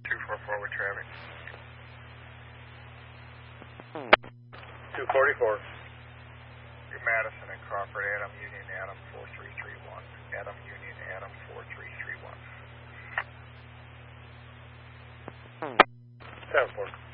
244 with traffic. 244. You're Madison and Crawford, Adam Union, Adam 4331. Adam Union, Adam 4331. 7-4.